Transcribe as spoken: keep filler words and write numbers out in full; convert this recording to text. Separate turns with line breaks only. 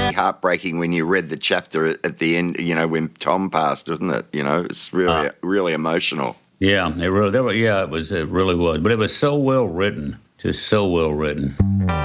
Heartbreaking when you read the chapter at, at the end, you know, when Tom passed, wasn't it? You know, it's really, uh, really emotional.
Yeah, it really, were, yeah, it was, it really was. But it was so well written, just so well written.